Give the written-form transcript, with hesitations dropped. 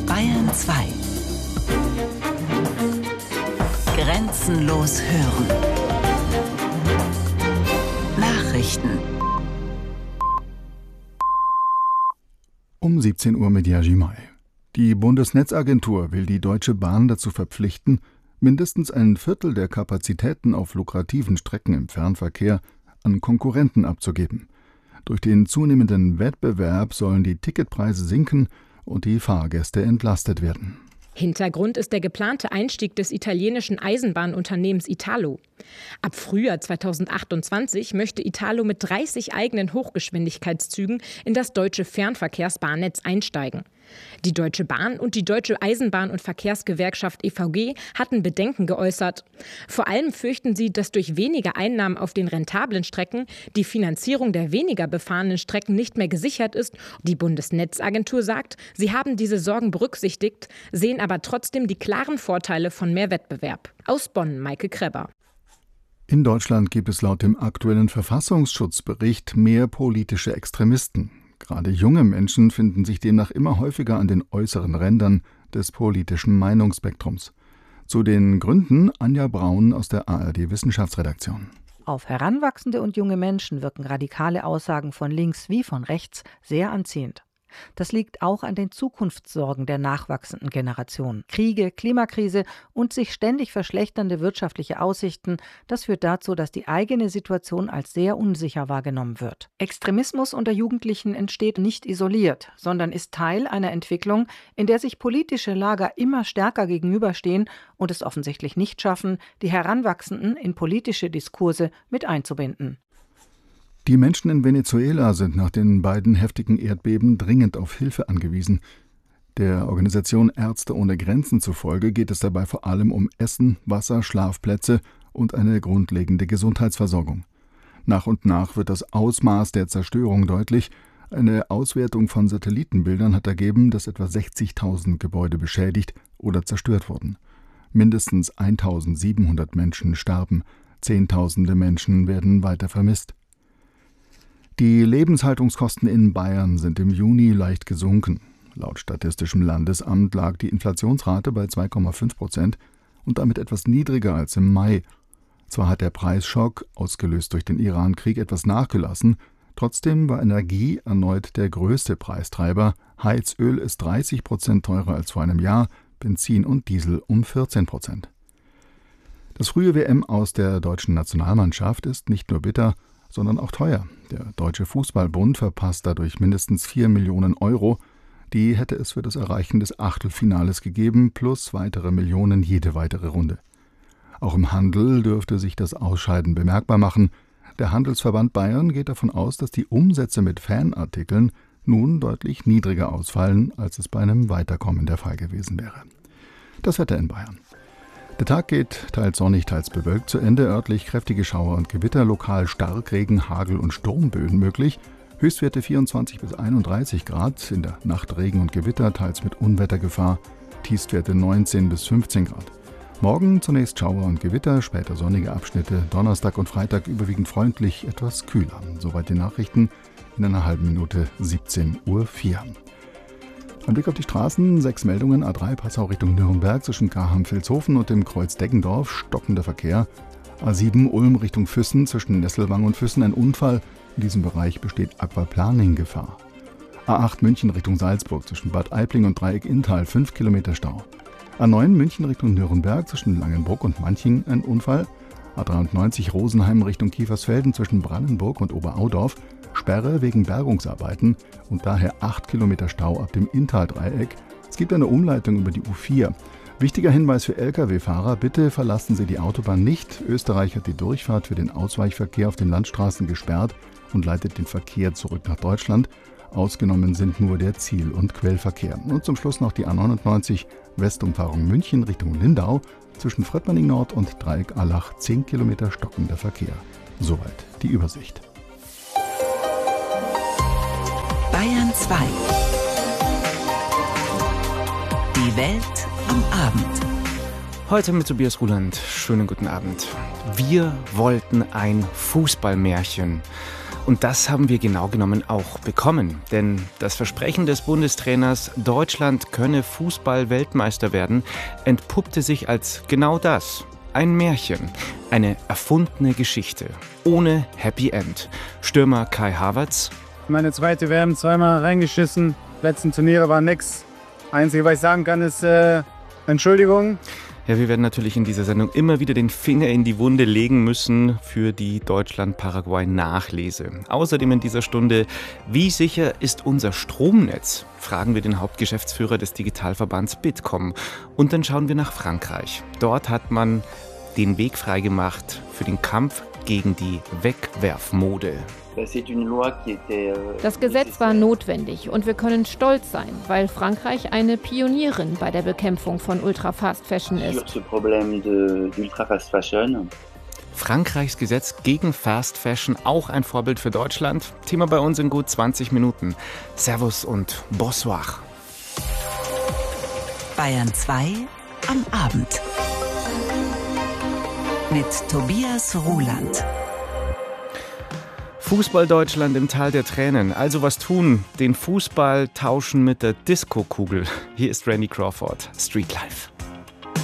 Bayern 2. Grenzenlos hören. Nachrichten. Um 17 Uhr mit Yaji Mai. Die Bundesnetzagentur will die Deutsche Bahn dazu verpflichten, mindestens ein Viertel der Kapazitäten auf lukrativen Strecken im Fernverkehr an Konkurrenten abzugeben. Durch den zunehmenden Wettbewerb sollen die Ticketpreise sinken und die Fahrgäste entlastet werden. Hintergrund ist der geplante Einstieg des italienischen Eisenbahnunternehmens Italo. Ab Frühjahr 2028 möchte Italo mit 30 eigenen Hochgeschwindigkeitszügen in das deutsche Fernverkehrsbahnnetz einsteigen. Die Deutsche Bahn und die Deutsche Eisenbahn- und Verkehrsgewerkschaft EVG hatten Bedenken geäußert. Vor allem fürchten sie, dass durch weniger Einnahmen auf den rentablen Strecken die Finanzierung der weniger befahrenen Strecken nicht mehr gesichert ist. Die Bundesnetzagentur sagt, sie haben diese Sorgen berücksichtigt, sehen aber trotzdem die klaren Vorteile von mehr Wettbewerb. Aus Bonn, Maike Kreber. In Deutschland gibt es laut dem aktuellen Verfassungsschutzbericht mehr politische Extremisten. Gerade junge Menschen finden sich demnach immer häufiger an den äußeren Rändern des politischen Meinungsspektrums. Zu den Gründen Anja Braun aus der ARD-Wissenschaftsredaktion. Auf Heranwachsende und junge Menschen wirken radikale Aussagen von links wie von rechts sehr anziehend. Das liegt auch an den Zukunftssorgen der nachwachsenden Generation. Kriege, Klimakrise und sich ständig verschlechternde wirtschaftliche Aussichten, das führt dazu, dass die eigene Situation als sehr unsicher wahrgenommen wird. Extremismus unter Jugendlichen entsteht nicht isoliert, sondern ist Teil einer Entwicklung, in der sich politische Lager immer stärker gegenüberstehen und es offensichtlich nicht schaffen, die Heranwachsenden in politische Diskurse mit einzubinden. Die Menschen in Venezuela sind nach den beiden heftigen Erdbeben dringend auf Hilfe angewiesen. Der Organisation Ärzte ohne Grenzen zufolge geht es dabei vor allem um Essen, Wasser, Schlafplätze und eine grundlegende Gesundheitsversorgung. Nach und nach wird das Ausmaß der Zerstörung deutlich. Eine Auswertung von Satellitenbildern hat ergeben, dass etwa 60.000 Gebäude beschädigt oder zerstört wurden. Mindestens 1.700 Menschen starben, Zehntausende Menschen werden weiter vermisst. Die Lebenshaltungskosten in Bayern sind im Juni leicht gesunken. Laut Statistischem Landesamt lag die Inflationsrate bei 2,5% und damit etwas niedriger als im Mai. Zwar hat der Preisschock, ausgelöst durch den Iran-Krieg, etwas nachgelassen, trotzdem war Energie erneut der größte Preistreiber. Heizöl ist 30% teurer als vor einem Jahr, Benzin und Diesel um 14%. Das frühe WM aus der deutschen Nationalmannschaft ist nicht nur bitter, sondern auch teuer. Der Deutsche Fußballbund verpasst dadurch mindestens 4 Millionen Euro. Die hätte es für das Erreichen des Achtelfinales gegeben, plus weitere Millionen jede weitere Runde. Auch im Handel dürfte sich das Ausscheiden bemerkbar machen. Der Handelsverband Bayern geht davon aus, dass die Umsätze mit Fanartikeln nun deutlich niedriger ausfallen, als es bei einem Weiterkommen der Fall gewesen wäre. Das Wetter in Bayern. Der Tag geht teils sonnig, teils bewölkt zu Ende. Örtlich kräftige Schauer und Gewitter, lokal Starkregen, Hagel und Sturmböen möglich. Höchstwerte 24 bis 31 Grad. In der Nacht Regen und Gewitter, teils mit Unwettergefahr. Tiefstwerte 19 bis 15 Grad. Morgen zunächst Schauer und Gewitter, später sonnige Abschnitte. Donnerstag und Freitag überwiegend freundlich, etwas kühler. Soweit die Nachrichten in einer halben Minute, 17:04 Uhr. Ein Blick auf die Straßen, 6 Meldungen, A3 Passau Richtung Nürnberg zwischen Graham-Vilshofen und dem Kreuz Deggendorf, stockender Verkehr. A7 Ulm Richtung Füssen zwischen Nesselwang und Füssen ein Unfall, in diesem Bereich besteht Aquaplaning-Gefahr. A8 München Richtung Salzburg zwischen Bad Aibling und Dreieck Inntal 5 Kilometer Stau. A9 München Richtung Nürnberg zwischen Langenbruck und Manching ein Unfall. A93 Rosenheim Richtung Kiefersfelden zwischen Brandenburg und Oberaudorf, Sperre wegen Bergungsarbeiten und daher 8 Kilometer Stau ab dem Inntal-Dreieck. Es gibt eine Umleitung über die U4. Wichtiger Hinweis für Lkw-Fahrer, bitte verlassen Sie die Autobahn nicht. Österreich hat die Durchfahrt für den Ausweichverkehr auf den Landstraßen gesperrt und leitet den Verkehr zurück nach Deutschland. Ausgenommen sind nur der Ziel- und Quellverkehr. Und zum Schluss noch die A99 Westumfahrung München Richtung Lindau zwischen Fröttmanning Nord und Dreieck Allach 10 Kilometer stockender Verkehr. Soweit die Übersicht. Bayern 2. Die Welt am Abend. Heute mit Tobias Ruland. Schönen guten Abend. Wir wollten ein Fußballmärchen. Und das haben wir genau genommen auch bekommen. Denn das Versprechen des Bundestrainers, Deutschland könne Fußball-Weltmeister werden, entpuppte sich als genau das. Ein Märchen, eine erfundene Geschichte, ohne Happy End. Stürmer Kai Havertz. Meine zweite WM zweimal reingeschissen, letzten Turniere war nix. Einzige, was ich sagen kann, ist Entschuldigung. Ja, wir werden natürlich in dieser Sendung immer wieder den Finger in die Wunde legen müssen für die Deutschland-Paraguay-Nachlese. Außerdem in dieser Stunde, wie sicher ist unser Stromnetz? Fragen wir den Hauptgeschäftsführer des Digitalverbands Bitkom. Und dann schauen wir nach Frankreich. Dort hat man den Weg freigemacht für den Kampf gegen die Wegwerfmode. Das Gesetz war notwendig und wir können stolz sein, weil Frankreich eine Pionierin bei der Bekämpfung von Ultra-Fast Fashion ist. Frankreichs Gesetz gegen Fast Fashion, auch ein Vorbild für Deutschland. Thema bei uns in gut 20 Minuten. Servus und bonsoir. Bayern 2 am Abend. Mit Tobias Ruland. Fußball Deutschland im Tal der Tränen. Also was tun? Den Fußball tauschen mit der Disco-Kugel. Hier ist Randy Crawford, Street Life.